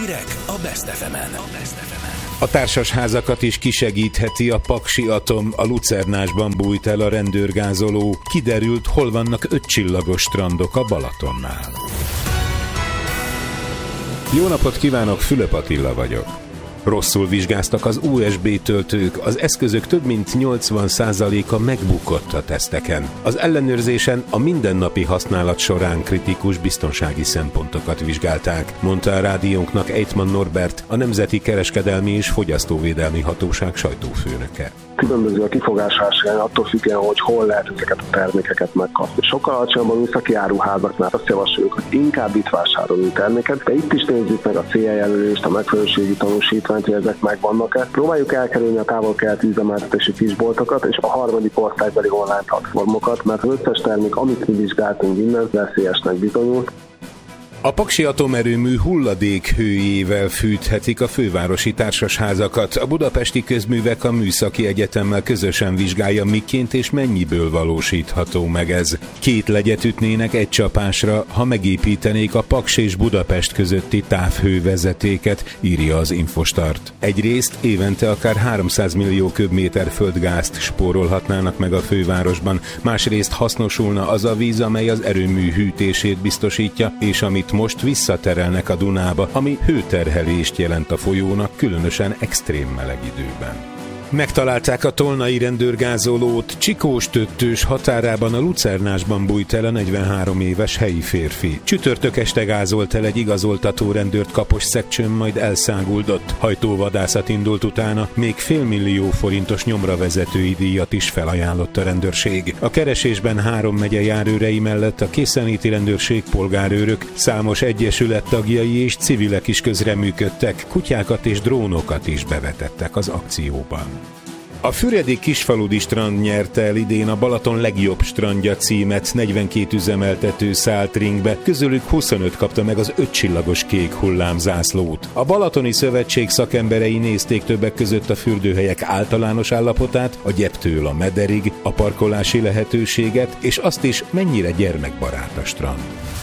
Hírek a Best FM-en. A társasházakat is kisegítheti a Paksi Atom, a Lucernásban bújt el a rendőrgázoló. Kiderült, hol vannak 5 csillagos strandok a Balatonnál. Jó napot kívánok, Fülöp Attila vagyok. Rosszul vizsgáztak az USB töltők, az eszközök több mint 80%-a megbukott a teszteken. Az ellenőrzésen a mindennapi használat során kritikus biztonsági szempontokat vizsgálták, mondta a rádiónknak Ejtman Norbert, a Nemzeti Kereskedelmi és Fogyasztóvédelmi Hatóság sajtófőnöke. Különböző a kifogásása, attól függően, hogy hol lehet ezeket a termékeket megkapni. Sokkal alacsonyabb a műszaki áruházaknál azt javasoljuk, hogy inkább itt vásárolunk terméket, de itt is nézzük meg a céljelölést, a megfelelőségi tanúsítványt, hogy ezek megvannak-e. Próbáljuk elkerülni a távol-keleti üzemeltetési kisboltokat és a harmadik országbeli online platformokat, mert az összes termék, amit mi vizsgáltunk innen, veszélyesnek bizonyult. A Paksi Atomerőmű hulladékhőjével fűthetik a fővárosi társasházakat. A Budapesti Közművek a Műszaki Egyetemmel közösen vizsgálja, miként és mennyiből valósítható meg ez. 2 legyet ütnének egy csapásra, ha megépítenék a Paks és Budapest közötti távhővezetéket, írja az Infostart. Egyrészt évente akár 300 millió köbméter földgázt spórolhatnának meg a fővárosban, másrészt hasznosulna az a víz, amely az erőmű hűtését biztosítja, és amit most visszaterelnek a Dunába, ami hőterhelést jelent a folyónak, különösen extrém meleg időben. Megtalálták a tolnai rendőrgázolót, Csikós-Töttős határában a Lucernásban bújt el a 43 éves helyi férfi. Csütörtök este gázolt el egy igazoltató rendőrt Kaposszegcsön, majd elszáguldott. Hajtóvadászat indult utána, még $500 000 forintos nyomravezetői díjat is felajánlott a rendőrség. A keresésben 3 megye járőrei mellett a készenléti rendőrség, polgárőrök, számos egyesület tagjai és civilek is közreműködtek, kutyákat és drónokat is bevetettek az akcióban. A Füredi Kisfaludi strand nyerte el idén a Balaton legjobb strandja címet, 42 üzemeltető szállt ringbe, közülük 25 kapta meg az 5 csillagos kék hullámzászlót. A Balatoni Szövetség szakemberei nézték többek között a fürdőhelyek általános állapotát, a gyeptől a mederig, a parkolási lehetőséget, és azt is, mennyire gyermekbarát a strand.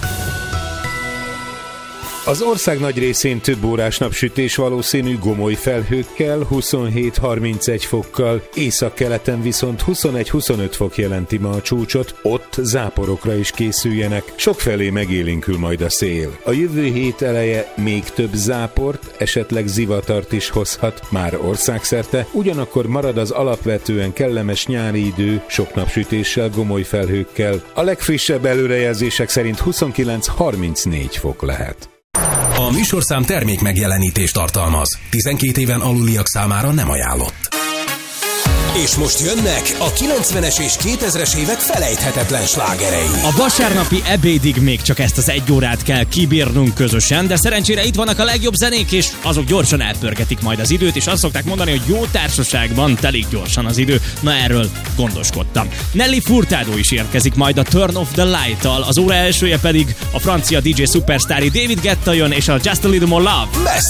Az ország nagy részén több órás napsütés valószínű, gomoly felhőkkel, 27-31 fokkal, északkeleten viszont 21-25 fok jelenti ma a csúcsot, ott záporokra is készüljenek, sokfelé megélénkül majd a szél. A jövő hét eleje még több záport, esetleg zivatart is hozhat, már országszerte, ugyanakkor marad az alapvetően kellemes nyári idő, sok napsütéssel, gomoly felhőkkel. A legfrissebb előrejelzések szerint 29-34 fok lehet. A műsorszám termék megjelenítést tartalmaz. 12 éven aluliak számára nem ajánlott. És most jönnek a 90-es és 2000-es évek felejthetetlen slágerei. A vasárnapi ebédig még csak ezt az 1 órát kell kibírnunk közösen, de szerencsére itt vannak a legjobb zenék, és azok gyorsan elpörgetik majd az időt, és azt szokták mondani, hogy jó társaságban telik gyorsan az idő. Na, erről gondoskodtam. Nelly Furtado is érkezik majd a Turn Off the Light-tal, az óra elsője pedig a francia DJ szupersztári David Guetta jön, és a Just a Little More Love.